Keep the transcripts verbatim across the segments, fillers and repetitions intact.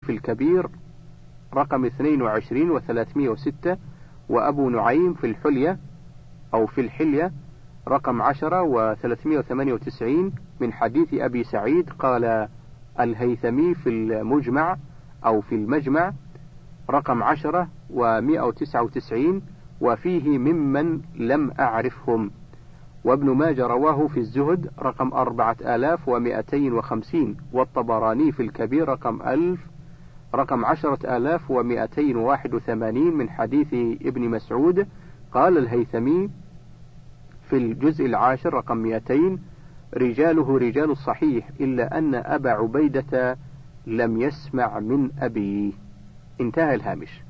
في الكبير رقم اثنين وعشرين وثلاثمائة وستة، وأبو نعيم في الحلية أو في الحلية رقم عشرة وثلاثمائة وثمانية وتسعين من حديث أبي سعيد. قال الهيثمي في المجمع أو في المجمع رقم عشرة ومائة وتسعة وتسعين وفيه ممن لم أعرفهم. وابن ماجه رواه في الزهد رقم أربعة آلاف ومائتين وخمسين، والطبراني في الكبير رقم ألف رقم عشرة آلاف ومائتين وواحد وثمانين من حديث ابن مسعود. قال الهيثمي في الجزء العاشر رقم مائتين رجاله رجال الصحيح إلا أن أبا عبيدة لم يسمع من أبيه. انتهى الهامش.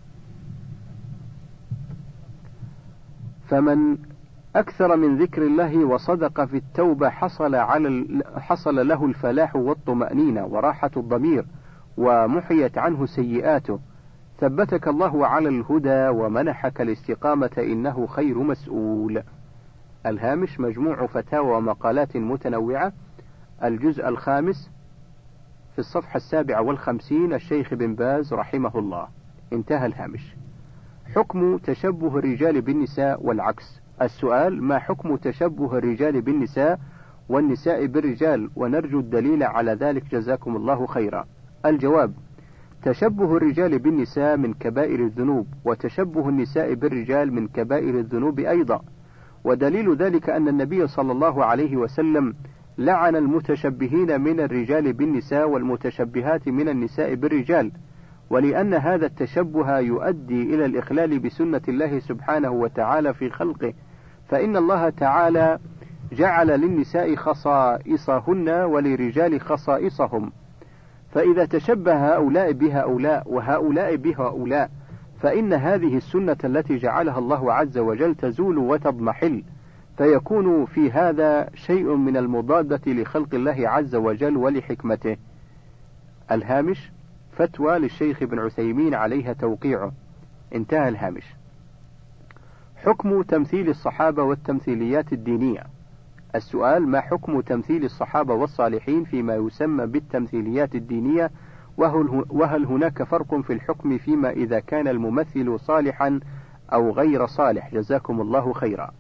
فمن أكثر من ذكر الله وصدق في التوبة حصل, على حصل له الفلاح والطمأنينة وراحة الضمير، ومحيت عنه سيئاته. ثبتك الله على الهدى ومنحك الاستقامة إنه خير مسؤول. الهامش مجموع فتاوى ومقالات متنوعة، الجزء الخامس في الصفحة السابعة والخمسين، الشيخ بن باز رحمه الله. انتهى الهامش. حكم تشبه الرجال بالنساء والعكس. السؤال: ما حكم تشبه الرجال بالنساء والنساء بالرجال، ونرجو الدليل على ذلك جزاكم الله خيرا. الجواب: تشبه الرجال بالنساء من كبائر الذنوب، وتشبه النساء بالرجال من كبائر الذنوب أيضا، ودليل ذلك أن النبي صلى الله عليه وسلم لعن المتشبهين من الرجال بالنساء والمتشبهات من النساء بالرجال، ولأن هذا التشبه يؤدي إلى الإخلال بسنة الله سبحانه وتعالى في خلقه، فإن الله تعالى جعل للنساء خصائصهن وللرجال خصائصهم، فإذا تشبه هؤلاء بهؤلاء وهؤلاء بهؤلاء فإن هذه السنة التي جعلها الله عز وجل تزول وتضمحل، فيكون في هذا شيء من المضادة لخلق الله عز وجل ولحكمته. الهامش فتوى للشيخ ابن عثيمين عليها توقيعه. انتهى الهامش. حكم تمثيل الصحابة والتمثيليات الدينية. السؤال: ما حكم تمثيل الصحابة والصالحين فيما يسمى بالتمثيليات الدينية، وهل, وهل هناك فرق في الحكم فيما إذا كان الممثل صالحا أو غير صالح؟ جزاكم الله خيرا.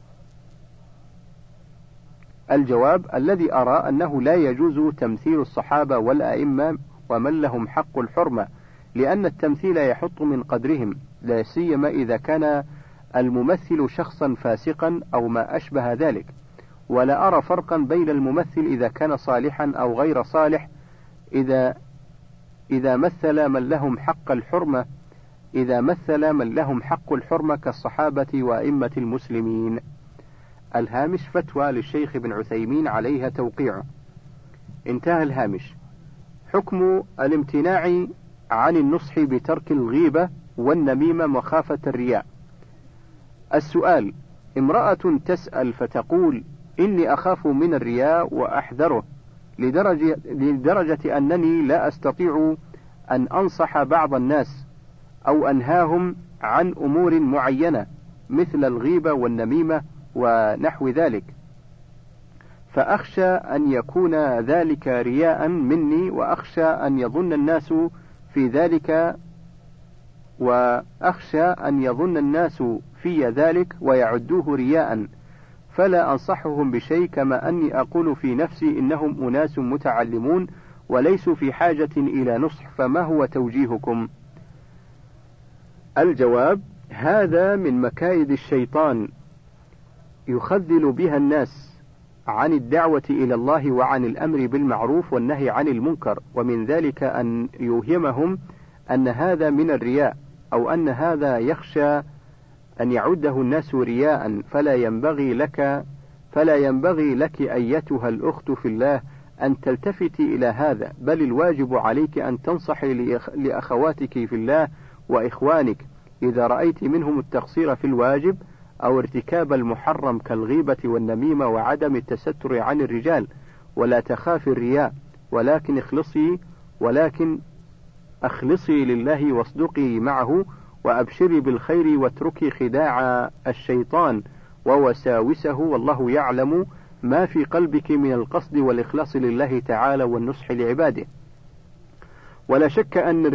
الجواب: الذي أرى أنه لا يجوز تمثيل الصحابة والأئمة ومن لهم حق الحرمة، لأن التمثيل يحط من قدرهم، لا سيما إذا كان الممثل شخصا فاسقا أو ما أشبه ذلك، ولا أرى فرقا بين الممثل إذا كان صالحا أو غير صالح إذا إذا مثل من لهم حق الحرمة إذا مثل من لهم حق الحرمة كالصحابة وأئمة المسلمين. الهامش فتوى للشيخ ابن عثيمين عليها توقيعه. انتهى الهامش. حكم الامتناع عن النصح بترك الغيبة والنميمة مخافة الرياء. السؤال: امرأة تسأل فتقول: إني أخاف من الرياء وأحذره لدرجة, لدرجة أنني لا أستطيع أن أنصح بعض الناس أو أنهاهم عن أمور معينة مثل الغيبة والنميمة ونحو ذلك، فأخشى أن يكون ذلك رياء مني، وأخشى أن يظن الناس في ذلك وأخشى أن يظن الناس في ذلك ويعدوه رياء، فلا أنصحهم بشيء، كما أني أقول في نفسي إنهم أناس متعلمون وليسوا في حاجة إلى نصح، فما هو توجيهكم؟ الجواب: هذا من مكايد الشيطان يخذل بها الناس عن الدعوة إلى الله وعن الأمر بالمعروف والنهي عن المنكر، ومن ذلك أن يوهمهم أن هذا من الرياء، أو أن هذا يخشى أن يعده الناس رياء، فلا ينبغي لك فلا ينبغي لك أيتها الأخت في الله أن تلتفتي إلى هذا، بل الواجب عليك أن تنصحي لأخواتك في الله وإخوانك إذا رأيت منهم التقصير في الواجب أو ارتكاب المحرم كالغيبة والنميمة وعدم التستر عن الرجال، ولا تخاف الرياء، ولكن اخلصي ولكن أخلصي لله واصدقي معه وأبشري بالخير، واتركي خداع الشيطان ووساوسه، والله يعلم ما في قلبك من القصد والإخلاص لله تعالى والنصح لعباده. ولا شك أن